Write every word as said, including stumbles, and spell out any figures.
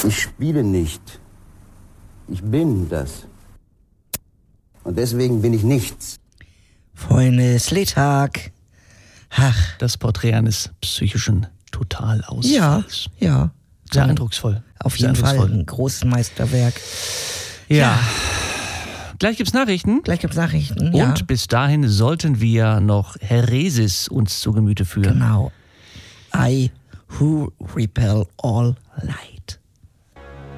Ich spiele nicht. Ich bin das. Und deswegen bin ich nichts. Freunde, Sleetag. Ach. Das Porträt eines psychischen Totalausfalls. Ja, ja. Sehr eindrucksvoll. Auf Sehr jeden Fall eindrucksvoll. ein großes Meisterwerk. Ja. Ja. Gleich gibt's Nachrichten. Gleich gibt's Nachrichten, ja. Und bis dahin sollten wir noch Häresis uns zu Gemüte führen. Genau. I who repel all lies.